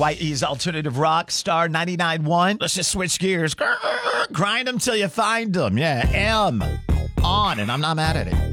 Hawaii's alternative rock star 99.1. Let's just switch gears. Grind them till you find them. Yeah, M on, and I'm not mad at it.